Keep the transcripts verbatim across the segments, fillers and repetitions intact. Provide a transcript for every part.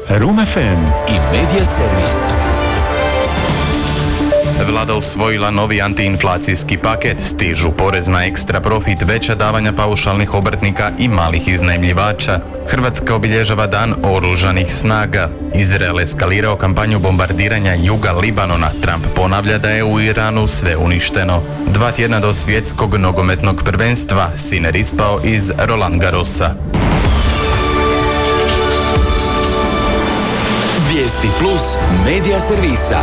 Room ef em i Media Servis. Vlada usvojila novi antiinflacijski paket, stižu porez na ekstra profit, veća davanja paušalnih obrtnika i malih iznajmljivača. Hrvatska obilježava dan oružanih snaga. Izrael eskalirao kampanju bombardiranja juga Libanona. Trump ponavlja da je u Iranu sve uništeno. Dva tjedna do svjetskog nogometnog prvenstva, Sinner ispao iz Roland Garrosa. Vijesti plus Media Servisa.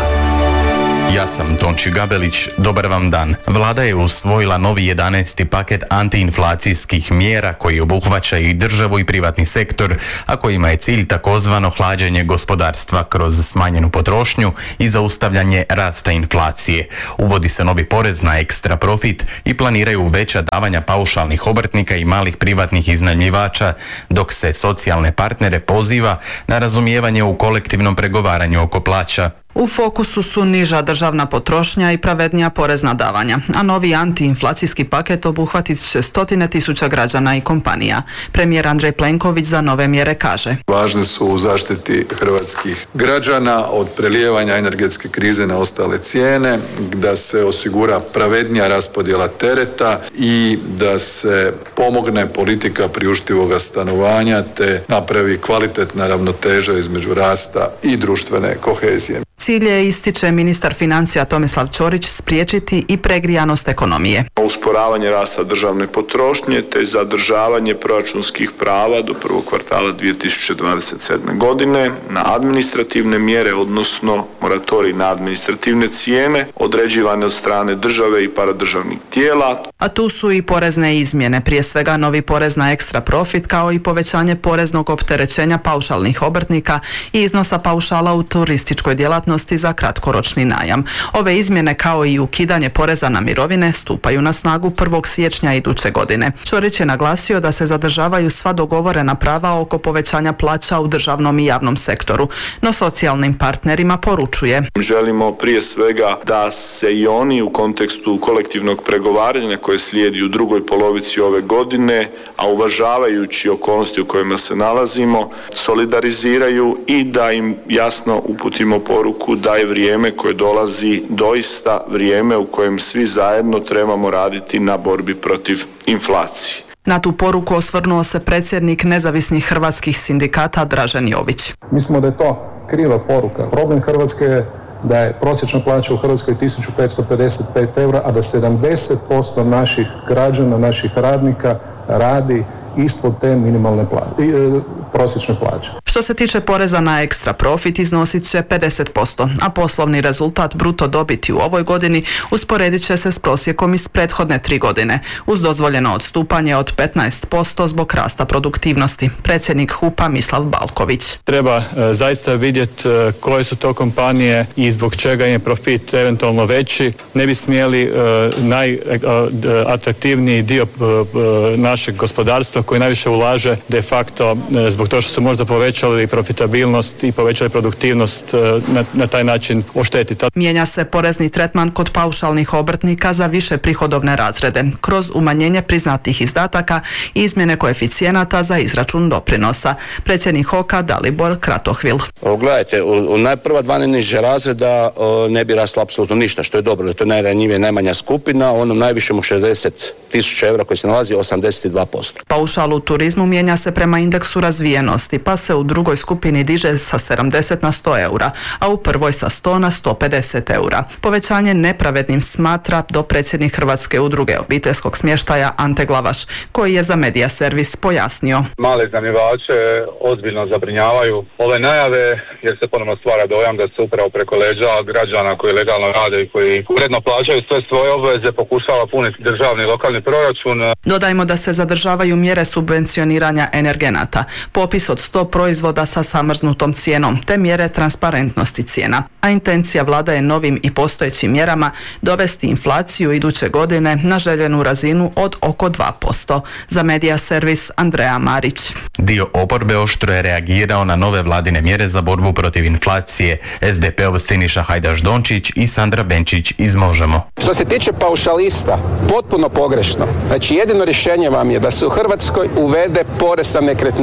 Ja sam Tonči Gabelić, dobar vam dan. Vlada je usvojila novi jedanaesti paket antiinflacijskih mjera koji obuhvaća i državu i privatni sektor, a kojima je cilj takozvano hlađenje gospodarstva kroz smanjenu potrošnju i zaustavljanje rasta inflacije. Uvodi se novi porez na ekstra profit i planiraju veća davanja paušalnih obrtnika i malih privatnih iznajmljivača, dok se socijalne partnere poziva na razumijevanje u kolektivnom pregovaranju oko plaća. U fokusu su niža državna potrošnja i pravednija porezna davanja, a novi antiinflacijski paket obuhvatit će stotine tisuća građana i kompanija. Premijer Andrej Plenković za nove mjere kaže: Važne su u zaštiti hrvatskih građana od prelijevanja energetske krize na ostale cijene, da se osigura pravednija raspodjela tereta i da se pomogne politika priuštivoga stanovanja te napravi kvalitetna ravnoteža između rasta i društvene kohezije. Cilj je, ističe ministar financija Tomislav Ćorić, spriječiti i pregrijanost ekonomije. Usporavanje rasta državne potrošnje te zadržavanje proračunskih prava do prvog kvartala dvije tisuće dvadeset sedme. godine na administrativne mjere, odnosno moratorij na administrativne cijene određivane od strane države i paradržavnih tijela. A tu su i porezne izmjene, prije svega novi porez na ekstra profit, kao i povećanje poreznog opterećenja paušalnih obrtnika i iznosa paušala u turističkoj djelatnosti za kratkoročni najam. Ove izmjene, kao i ukidanje poreza na mirovine, stupaju na snagu prvog siječnja iduće godine. Ćorić je naglasio da se zadržavaju sva dogovorena prava oko povećanja plaća u državnom i javnom sektoru, no socijalnim partnerima poručuje: Želimo prije svega da se i oni u kontekstu kolektivnog pregovaranja koje slijedi u drugoj polovici ove godine, a uvažavajući okolnosti u kojima se nalazimo, solidariziraju i da im jasno uputimo poruku da je vrijeme koje dolazi doista vrijeme u kojem svi zajedno trebamo raditi na borbi protiv inflacije. Na tu poruku osvrnuo se predsjednik nezavisnih hrvatskih sindikata Dražen Jović. Mislimo da je to kriva poruka. Problem Hrvatske je da je prosječna plaća u Hrvatskoj tisuću petsto pedeset pet eura, a da sedamdeset posto naših građana, naših radnika radi ispod te minimalne plaće, prosječne plaće. Što se tiče poreza na ekstra profit, iznosit će pedeset posto, a poslovni rezultat bruto dobiti u ovoj godini usporedit će se s prosjekom iz prethodne tri godine, uz dozvoljeno odstupanje od petnaest posto zbog rasta produktivnosti. Predsjednik H U P-a Mislav Balković. Treba e, zaista vidjeti e, koje su to kompanije i zbog čega im je profit eventualno veći. Ne bi smjeli e, najatraktivniji dio e, našeg gospodarstva koji najviše ulaže de facto e, zbog toga što su možda povećali profitabilnost i povećali produktivnost, na, na taj način oštetiti. Mijenja se porezni tretman kod paušalnih obrtnika za više prihodovne razrede kroz umanjenje priznatih izdataka i izmjene koeficijenata za izračun doprinosa. Predsjednik H O K-a Dalibor Kratohvil. Gledajte, u, u najprva dva niže razreda o, ne bi raslo apsolutno ništa, što je dobro, da to je najranjivija, najmanja skupina, onom najvišem u šezdeset tisuća eura koji se nalazi osamdeset dva posto. Paušal u turizmu mijenja se prema indeksu razvijenosti, pa se u drugoj skupini diže sa sedamdeset na sto eura, a u prvoj sa sto na sto pedeset eura. Povećanje nepravednim smatra dopredsjednik Hrvatske udruge obiteljskog smještaja Ante Glavaš, koji je za Media Servis pojasnio. Male iznajmljivače ozbiljno zabrinjavaju ove najave, jer se ponovno stvara dojam da se upravo preko leđa građana koji legalno rade i koji uredno plaćaju sve svoje obveze pokušava puniti državni i lokalni proračun. Dodajmo da se zadržavaju mjere subvencioniranja energenata, popis od sto proizvoda sa zamrznutom cijenom te mjere transparentnosti cijena. A intencija vlada je novim i postojećim mjerama dovesti inflaciju iduće godine na željenu razinu od oko dva posto. Za Media Servis Andreja Marić. Dio oporbe oštro je reagirao na nove vladine mjere za borbu protiv inflacije. es de pe-ov Siniša Hajdaš Dončić i Sandra Benčić iz Možemo. Što se tiče paušalista, potpuno pogrešno. Znači jedino rješenje vam je da se u Hrvatskoj uvede porez na nekretnine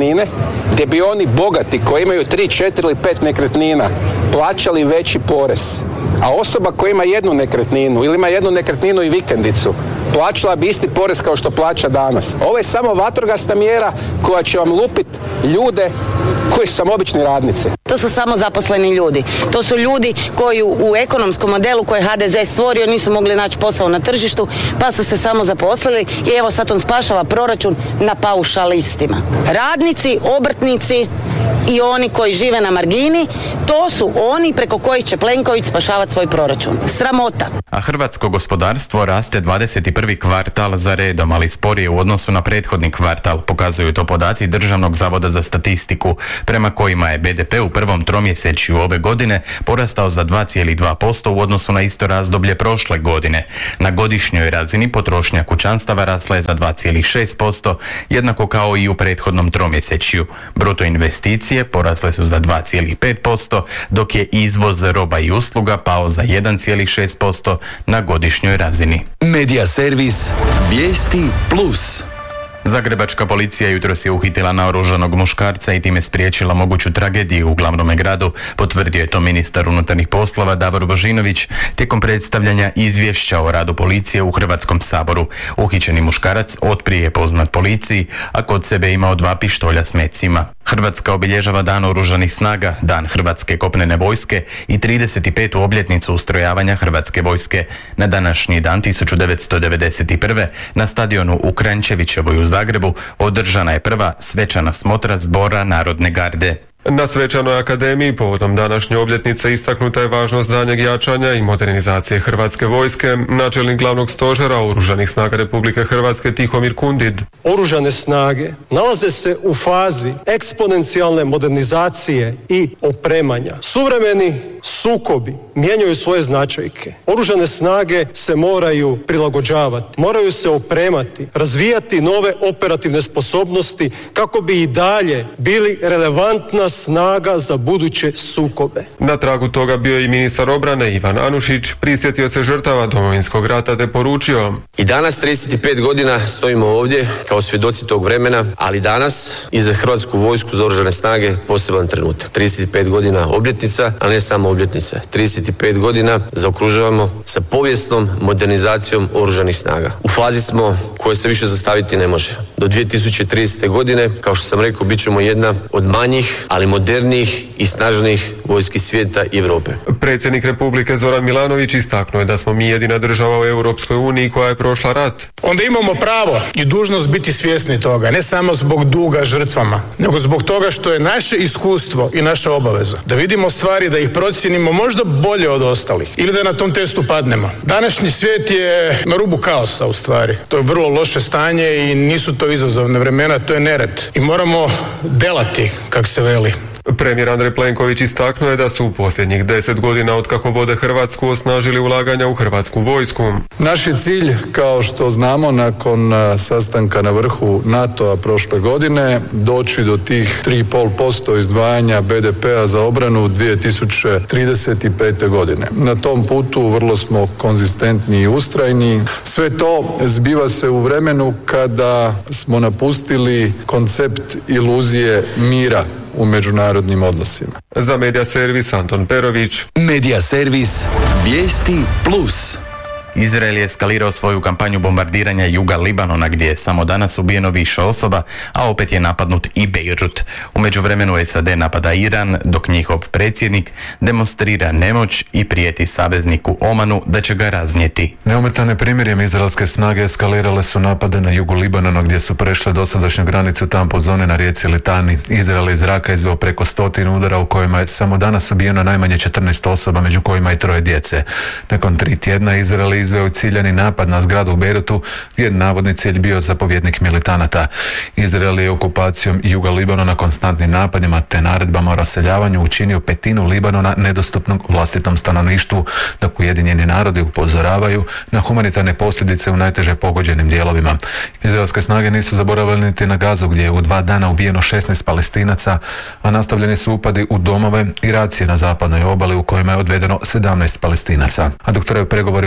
gdje bi oni bogati koji imaju tri, četiri ili pet nekretnina plaćali veći porez, a osoba koja ima jednu nekretninu ili ima jednu nekretninu i vikendicu plaćala bi isti porez kao što plaća danas. Ovo je samo vatrogasna mjera koja će vam lupiti ljude koji su samo obični radnici. To su samo zaposleni ljudi. To su ljudi koji u, u ekonomskom modelu koji je ha de ze stvorio nisu mogli naći posao na tržištu, pa su se samo zaposlili i evo sad on spašava proračun na paušalistima. Radnici, obrtnici i oni koji žive na margini, to su oni preko kojih će Plenković spašavati svoj proračun. Sramota. A hrvatsko gospodarstvo raste dvadeset prvi kvartal za redom, ali sporije u odnosu na prethodni kvartal, pokazuju to podaci Državnog zavoda za statistiku, prema kojima je be de pe u prvom tromjesečju ove godine porastao za dva zarez dva posto u odnosu na isto razdoblje prošle godine. Na godišnjoj razini potrošnja kućanstava rasla je za dva zarez šest posto, jednako kao i u prethodnom tromjesečju. Bruto investicije porasle su za dva zarez pet posto, dok je izvoz roba i usluga pao za jedan zarez šest posto na godišnjoj razini. Medija servis Vijesti Plus. Zagrebačka policija jutros je uhitila naoružanog muškarca i time spriječila moguću tragediju u glavnom gradu, potvrdio je to ministar unutarnjih poslova Davor Božinović tijekom predstavljanja izvješća o radu policije u Hrvatskom saboru. Uhićeni muškarac otprije je poznat policiji, a kod sebe imao dva pištolja s mecima. Hrvatska obilježava Dan oružanih snaga, Dan Hrvatske kopnene vojske i trideset petu obljetnicu ustrojavanja Hrvatske vojske. Na današnji dan tisuću devetsto devedeset prve na stadionu u Kranjčevićevoj u Zagrebu održana je prva svečana smotra Zbora Narodne garde. Na Svečanoj akademiji povodom današnje obljetnice istaknuta je važnost daljnjeg jačanja i modernizacije Hrvatske vojske. Načelnik glavnog stožera Oružanih snaga Republike Hrvatske Tihomir Kundid. Oružane snage nalaze se u fazi eksponencijalne modernizacije i opremanja. Suvremeni sukobi mijenjaju svoje značajke. Oružane snage se moraju prilagođavati, moraju se opremati, razvijati nove operativne sposobnosti kako bi i dalje bili relevantna snaga za buduće sukobe. Na tragu toga bio je i ministar obrane Ivan Anušić, prisjetio se žrtava Domovinskog rata te poručio: I danas, trideset pet godina, stojimo ovdje kao svjedoci tog vremena, ali danas i za Hrvatsku vojsku, za oružane snage poseban trenutak. trideset pet godina obljetnica, a ne samo obljetnica. trideset pet godina zaokružavamo sa povijesnom modernizacijom oružanih snaga. U fazi smo koje se više zastaviti ne može. Do dvije tisuće tridesete. godine, kao što sam rekao, bit ćemo jedna od manjih, ali modernijih i snažnijih vojski svijeta i Europe. Predsjednik Republike Zoran Milanović istaknuo je da smo mi jedina država u Europskoj uniji koja je prošla rat. Onda imamo pravo i dužnost biti svjesni toga, ne samo zbog duga žrtvama, nego zbog toga što je naše iskustvo i naša obaveza da vidimo stvari, da ih procijenimo možda bolje od ostalih ili da na tom testu padnemo. Današnji svijet je na rubu kaosa u stvari. To je vrlo loše stanje i nisu to izazovne vremena, to je nered. I moramo delati, kak se veli. Premijer Andrej Plenković istaknuo je da su u posljednjih deset godina od kako vode Hrvatsku osnažili ulaganja u Hrvatsku vojsku. Naš je cilj, kao što znamo, nakon sastanka na vrhu NATO-a prošle godine, doći do tih tri zarez pet posto izdvajanja be de pe-a za obranu dvije tisuće trideset pete. godine. Na tom putu vrlo smo konzistentni i ustrajni. Sve to zbiva se u vremenu kada smo napustili koncept iluzije mira u međunarodnim odnosima. Za Medija servis Anton Perović. Medija servis Vijesti Plus. Izrael je eskalirao svoju kampanju bombardiranja juga Libanona, gdje je samo danas ubijeno više osoba, a opet je napadnut i Bejrut. U međuvremenu es a de napada Iran, dok njihov predsjednik demonstrira nemoć i prijeti savezniku Omanu da će ga raznijeti. Neometane primirjem izraelske snage eskalirale su napade na jugu Libanona, gdje su prešle dosadašnju granicu tampon zone na rijeci Litani. Izrael iz zraka izveo preko stotinu udara u kojima je samo danas ubijeno najmanje četrnaest osoba, među kojima i troje djece. Nakon tri tjedna Izrael izveo ciljani napad na zgradu u Beirutu, gdje je navodni cilj bio zapovjednik militanata. Izrael je okupacijom juga Libanona, konstantnim napadima te naredbama o raseljavanju učinio petinu Libanona nedostupnog vlastitom stanovništvu, dok Ujedinjeni narodi upozoravaju na humanitarne posljedice u najteže pogođenim dijelovima. Izraelske snage nisu zaboravili niti na Gazu, gdje je u dva dana ubijeno šesnaest Palestinaca, a nastavljeni su upadi u domove i racije na zapadnoj obali u kojima je odvedeno sedamnaest Palestinaca. A dok traju pregovori o miru,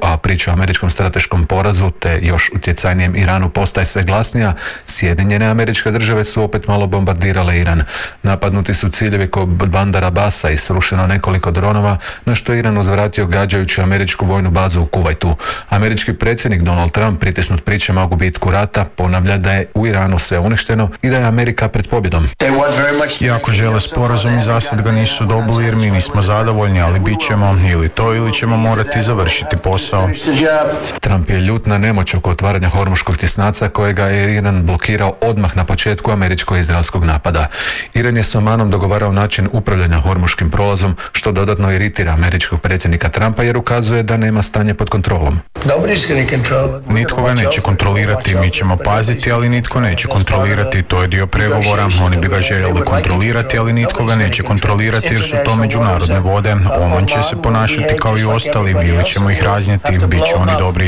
a priča o američkom strateškom porazu te još utjecajnijem Iranu postaje sve glasnija, Sjedinjene Američke Države su opet malo bombardirale Iran. Napadnuti su ciljevi kod Bandar Abasa i srušeno nekoliko dronova, na što je Iran uzvratio gađajući američku vojnu bazu u Kuvajtu. Američki predsjednik Donald Trump, pritisnut pričama o gubitku rata, ponavlja da je u Iranu sve uništeno i da je Amerika pred pobjedom. Iako žele sporazum i zasad ga nisu dobili jer mi nismo zadovoljni, ali bit ćemo ili to ili ćemo morati završiti posao. Trump je ljut na nemoć oko otvaranja Hormuškog tjesnaca kojega je Iran blokirao odmah na početku američko-izraelskog napada. Iran je s Omanom dogovarao način upravljanja Hormuškim prolazom, što dodatno iritira američkog predsjednika Trumpa jer ukazuje da nema stanje pod kontrolom. Nitko ga neće kontrolirati, mi ćemo paziti, ali nitko neće kontrolirati, to je dio pregovora, oni bi ga željeli kontrolirati, ali nitko ga neće kontrolirati jer su to međunarodne vode. Oman će se ponašati kao i ostali, ili ćemo ih raznijeti, bit će oni dobri.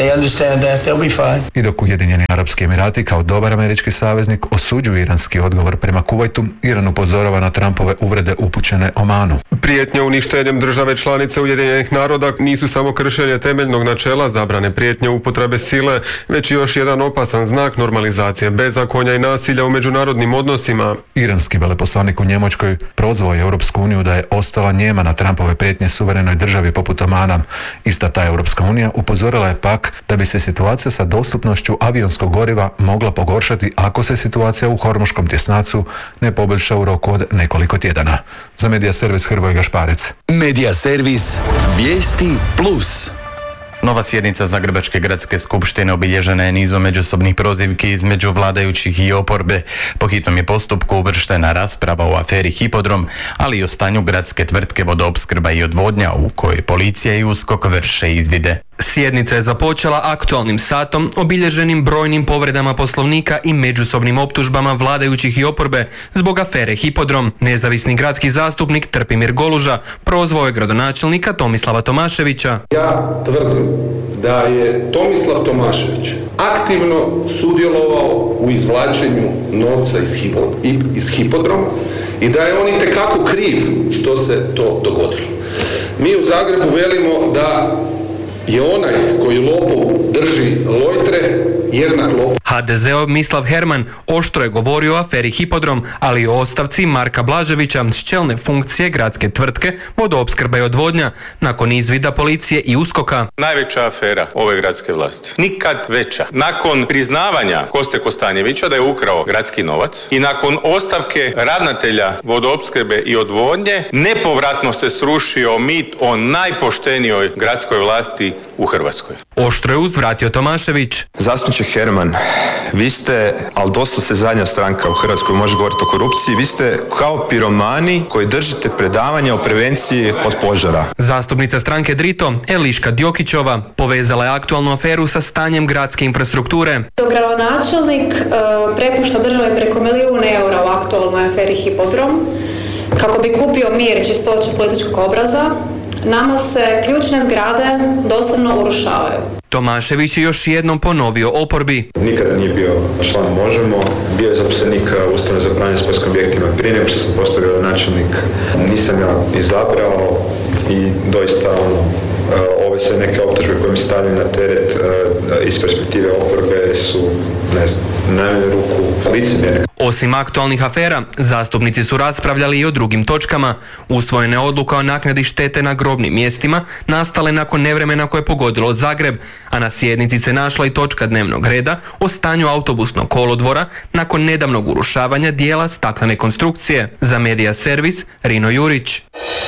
I dok Ujedinjeni Arapski Emirati kao dobar američki saveznik osuđuju iranski odgovor prema Kuvajtu, Iran upozorava na Trumpove uvrede upućene Omanu. Prijetnje uništenjem države članice Ujedinjenih naroda nisu samo kršenje temeljnog načela zabrane prijetnje upotrebe sile, već i još jedan opasan znak normalizacije bezakonja i nasilja u međunarodnim odnosima. Iranski veleposlanik u Njemačkoj prozvao je Europsku uniju da je ostala njema na Trumpove prijetnje suverenoj državi poput Omana. Ista ta Europska unija upozorila je pak da bi se situacija sa dostupnošću avionskog goriva mogla pogoršati ako se situacija u Hormuškom tjesnacu ne poboljša u roku od nekoliko tjedana. Za Medija servis Hrvoje Gašparec. Medija servis Vijesti plus. Nova sjednica Zagrebačke gradske skupštine obilježena je nizom međusobnih prozivki između vladajućih i oporbe. Po hitnom je postupku uvrštena rasprava o aferi Hipodrom, ali i o stanju gradske tvrtke Vodoopskrba i odvodnja u kojoj policija i USKOK vrše izvide. Sjednica je započela aktualnim satom, obilježenim brojnim povredama Poslovnika i međusobnim optužbama vladajućih i oporbe zbog afere Hipodrom. Nezavisni gradski zastupnik Trpimir Goluža prozvao je gradonačelnika Tomislava Tomaševića. Ja tvrdim da je Tomislav Tomašević aktivno sudjelovao u izvlačenju novca iz, hipo, iz Hipodroma i da je on itekako kriv što se to dogodilo. Mi u Zagrebu velimo da je onaj koji lopovu drži lojtre jednak lopov. ha de ze-ov Mislav Herman oštro je govorio o aferi Hipodrom, ali i o ostavci Marka Blaževića s čelne funkcije gradske tvrtke Vodoopskrba i odvodnja nakon izvida policije i USKOK-a. Najveća afera ove gradske vlasti. Nikad veća. Nakon priznavanja Koste Kostanjevića da je ukrao gradski novac i nakon ostavke ravnatelja Vodoopskrbe i odvodnje nepovratno se srušio mit o najpoštenijoj gradskoj vlasti u Hrvatskoj. Oštro je uzvratio Tomašević. Zastupniče Herman, vi ste, ali dosta se zadnja stranka u Hrvatskoj može govoriti o korupciji, vi ste kao piromani koji držite predavanja o prevenciji od požara. Zastupnica stranke Drito, Eliška Djokićova, povezala je aktualnu aferu sa stanjem gradske infrastrukture. Gradonačelnik uh, prepušta državi preko milijun eura u aktualnoj aferi Hipodrom kako bi kupio mir i čistoću političkog obraza. Nama se ključne zgrade doslovno urušavaju. Tomašević je još jednom ponovio oporbi. Nikada nije bio član Možemo, bio je zaposlenik Ustanove za upravljanje sportskim objektima. Prije nego što sam postao gradonačelnik nisam ja izabrao i doista ono, ove sve neke optužbe koje mi stavljaju na teret iz perspektive oporbe su, ne znam, na najmanju ruku licemjerne. Osim aktualnih afera, zastupnici su raspravljali i o drugim točkama. Usvojena je odluka o naknadi štete na grobnim mjestima nastale nakon nevremena koje je pogodilo Zagreb, a na sjednici se našla i točka dnevnog reda o stanju autobusnog kolodvora nakon nedavnog urušavanja dijela staklene konstrukcije. Za Medija servis Rino Jurić.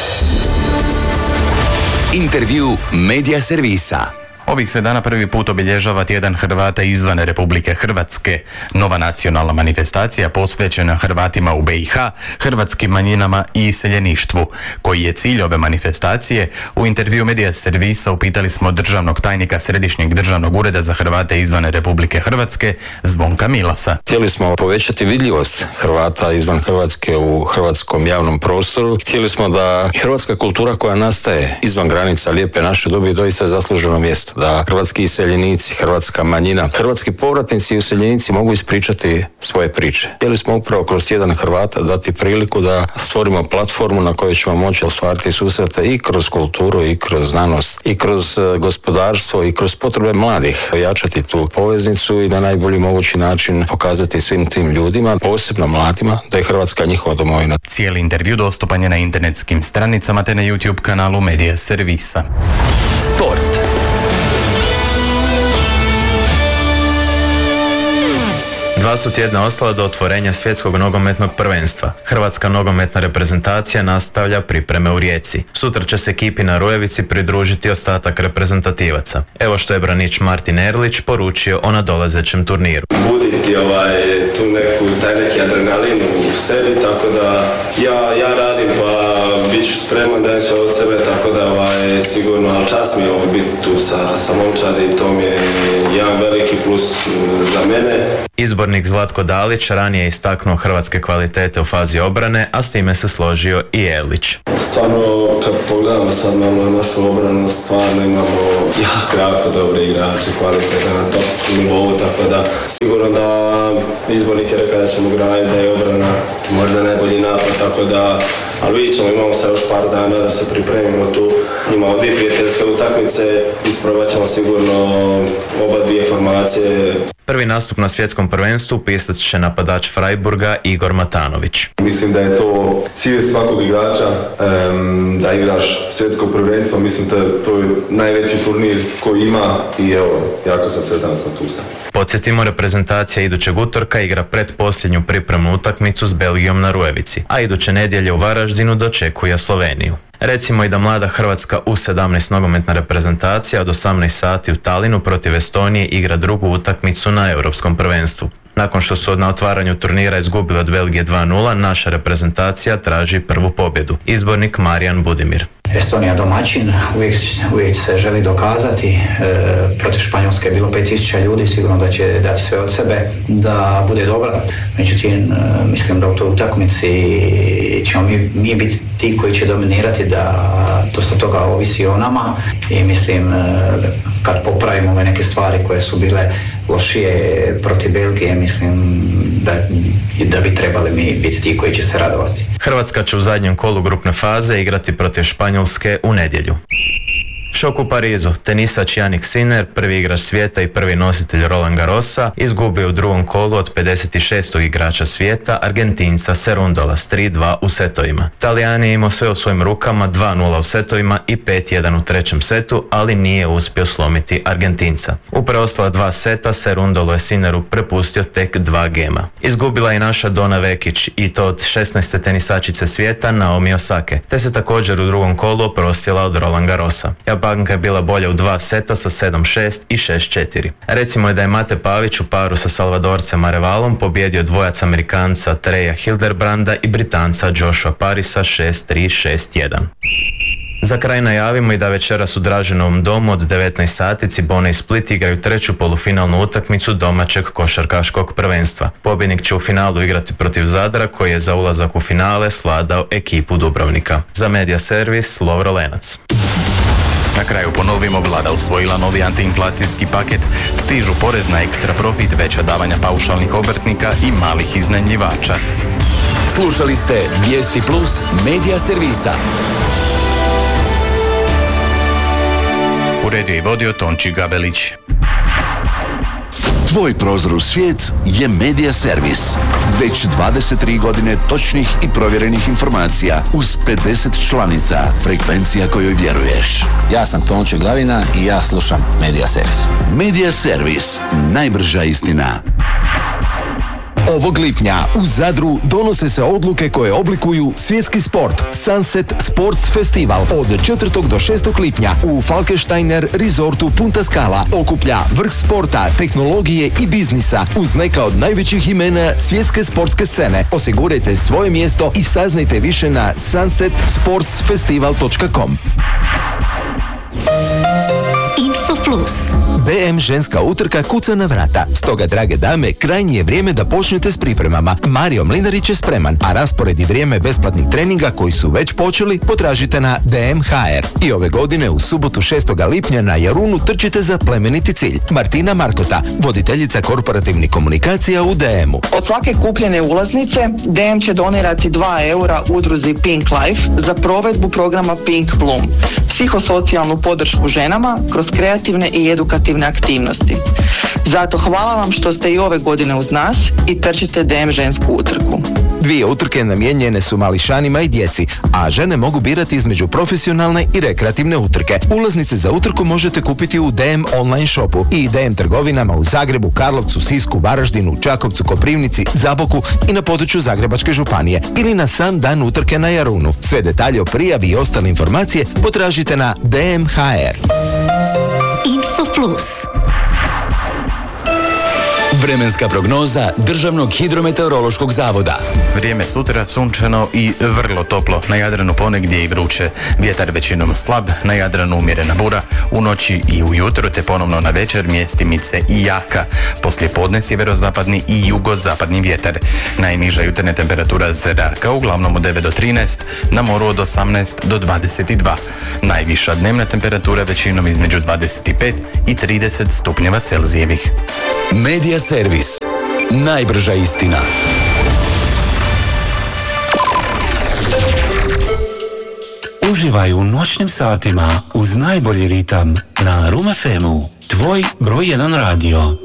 Intervju Medija servisa. Ovih se dana prvi put obilježava tjedan Hrvata izvan Republike Hrvatske. Nova nacionalna manifestacija posvećena Hrvatima u be i ha, hrvatskim manjinama i iseljeništvu. Koji je cilj ove manifestacije? U intervju Medija servisa upitali smo državnog tajnika Središnjeg državnog ureda za Hrvate izvan Republike Hrvatske, Zvonka Milasa. Htjeli smo povećati vidljivost Hrvata izvan Hrvatske u hrvatskom javnom prostoru. Htjeli smo da hrvatska kultura koja nastaje izvan granica Lijepe naše dobije doista zasluženo mjesto. mjesto da hrvatski iseljenici, hrvatska manjina, hrvatski povratnici i useljenici mogu ispričati svoje priče. Htjeli smo upravo kroz tjedan Hrvata dati priliku da stvorimo platformu na kojoj ćemo moći ostvariti susrete i kroz kulturu i kroz znanost i kroz gospodarstvo i kroz potrebe mladih, jačati tu poveznicu i na najbolji mogući način pokazati svim tim ljudima, posebno mladima, da je Hrvatska njihova domovina. Cijeli intervju dostupan je na internetskim stranicama te na YouTube kanalu Medija Servisa. Sport. Dva su tjedna ostala do otvorenja svjetskog nogometnog prvenstva. Hrvatska nogometna reprezentacija nastavlja pripreme u Rijeci. Sutra će se ekipi na Rujevici pridružiti ostatak reprezentativaca. Evo što je branič Martin Erlić poručio o nadolazećem turniru. Buditi ovaj, tu neku, taj neki adrenalin u sebi, tako da ja, ja radim pa bit ću spreman da sve od sebe, tako da ovaj, sigurno, ali čast mi je ovo biti tu sa, sa momčadi i to mi je jedan veliki plus za mene. Izbornik Zlatko Dalić ranije je istaknuo hrvatske kvalitete u fazi obrane, a s time se složio i Erlić. Stvarno, kad pogledamo sad malo našu obranu, stvarno imamo jako, jako dobre igrače, kvalitete na top nivou, tako da sigurno da izbornik je rekao da ćemo graditi, da je obrana možda najbolji napad, tako da, ali vidjet ćemo, imamo sad još par dana da se pripremimo tu, imamo dvije prijateljske utakmice, isprobat ćemo sigurno oba dvije formacije. Prvi nastup na svjetskom prvenstvu pisat će napadač Freiburga Igor Matanović. Mislim da je to cilj svakog igrača, um, da igraš svjetsko prvenstvo, mislim da to je najveći turnir koji ima i evo, jako sam sretan sam tu sam. Podsjetimo, reprezentacija idućeg utorka igra pretposljednju pripremnu utakmicu s Belgijom na Rujevici, a iduće nedjelje u Varaždinu dočekuje Sloveniju. Recimo i da mlada Hrvatska U sedamnaest nogometna reprezentacija od osamnaest sati u Talinu protiv Estonije igra drugu utakmicu na Europskom prvenstvu. Nakon što su na otvaranju turnira izgubili od Belgije dva nula, naša reprezentacija traži prvu pobjedu. Izbornik Marijan Budimir. Estonija domaćin, uvijek, uvijek se želi dokazati. E, protiv Španjolske je bilo pet tisuća ljudi, sigurno da će dati sve od sebe da bude dobra. Međutim, e, mislim da u toj utakmici ćemo mi, mi biti ti koji će dominirati, da dosta toga ovisi o nama i mislim e, kad popravimo ove neke stvari koje su bile lošije protiv Belgije, mislim da, da bi trebali mi biti ti koji će se radovati. Hrvatska će u zadnjem kolu grupne faze igrati protiv Španjolske u nedjelju. Šok u Parizu. Tenisač Jannik Sinner, prvi igrač svijeta i prvi nositelj Roland Garrosa, izgubio u drugom kolu od pedeset šestog igrača svijeta, Argentinca Serundola s tri dva u setovima. Talijan je imao sve u svojim rukama, dva nula u setovima i pet jedan u trećem setu, ali nije uspio slomiti Argentinca. U preostala dva seta Serundolo je Sinneru prepustio tek dva gema. Izgubila je naša Dona Vekić i to od šesnaeste tenisačice svijeta Naomi Osake, te se također u drugom kolu oprostila od Roland Garrosa. Japanka je bila bolja u dva seta sa sedam šest i šest četiri. Recimo je da je Mate Pavić u paru sa Salvadorcem Arevalom pobjedio dvojac Amerikanca Treja Hildebranda i Britanca Joshua Parisa šest tri šest jedan. Za kraj najavimo i da večeras u Draženovom domu od devetnaest sati Cibona i Split igraju treću polufinalnu utakmicu domaćeg košarkaškog prvenstva. Pobjednik će u finalu igrati protiv Zadra koji je za ulazak u finale svladao ekipu Dubrovnika. Za Medija Servis, Lovro Lenac. Na kraju ponovimo, vlada usvojila novi antiinflacijski paket, stižu porez na ekstra profit, veća davanja paušalnih obrtnika i malih iznajmljivača. Slušali ste Vijesti Plus Medija Servisa. Uredio i vodio Tonči Gabelić. Tvoj prozor u svijet je Medija Servis. Već dvadeset tri godine točnih i provjerenih informacija uz pedeset članica, frekvencija kojoj vjeruješ. Ja sam Tonči Glavina i ja slušam Medija Servis. Medija Servis, najbrža istina. Ovog lipnja u Zadru donose se odluke koje oblikuju svjetski sport. Sunset Sports Festival od četvrtog do šestog lipnja u Falkensteiner Resortu Punta Scala okuplja vrh sporta, tehnologije i biznisa uz neka od najvećih imena svjetske sportske scene. Osigurajte svoje mjesto i saznajte više na sunset sports festival dot com. Info Plus. Plus. D M ženska utrka kuca na vrata. Stoga, drage dame, krajnje je vrijeme da počnete s pripremama. Mario Mlinarić je spreman, a raspored i vrijeme besplatnih treninga koji su već počeli potražite na D M H R. I ove godine u subotu šestog lipnja na Jarunu trčite za plemeniti cilj. Martina Markota, voditeljica korporativnih komunikacija u D M-u. Od svake kupljene ulaznice D M će donirati dva eura udruzi Pink Life za provedbu programa Pink Bloom, psihosocijalnu podršku ženama kroz kreativne i edukativne aktivnosti. Zato hvala vam što ste i ove godine uz nas i trčite D M žensku utrku. Dvije utrke namijenjene su mališanima i djeci, a žene mogu birati između profesionalne i rekreativne utrke. Ulaznice za utrku možete kupiti u D M online shopu i D M trgovinama u Zagrebu, Karlovcu, Sisku, Varaždinu, Čakovcu, Koprivnici, Zaboku i na području Zagrebačke županije ili na sam dan utrke na Jarunu. Sve detalje o prijavi i ostale informacije potražite na D M H R. Info Plus. Vremenska prognoza Državnog hidrometeorološkog zavoda. Vrijeme sutra sunčano i vrlo toplo. Na Jadranu ponegdje i vruće. Vjetar većinom slab, na Jadranu umjerena bura, u noći i ujutro te ponovno na večer mjestimice i jaka. Poslije podne sjeverozapadni i jugozapadni vjetar. Najniža jutarnja temperatura zraka uglavnom od devet do trinaest, na moru od osamnaest do dvadeset dva. Najviša dnevna temperatura većinom između dvadeset pet i trideset stupnjeva Celzijevih. Medija servis. Najbrža istina. Uživaj u noćnim satima uz najbolji ritam na Room F M-u. Tvoj broj jedan radio.